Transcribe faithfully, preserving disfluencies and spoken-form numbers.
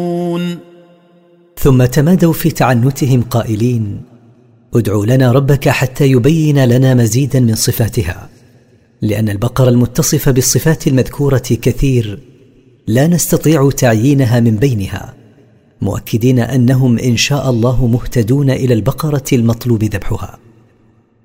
ثم تمادوا في تعنتهم قائلين: ادع لنا ربك حتى يبين لنا مزيدا من صفاتها، لأن البقرة المتصفة بالصفات المذكورة كثير لا نستطيع تعيينها من بينها، مؤكدين أنهم إن شاء الله مهتدون إلى البقرة المطلوب ذبحها.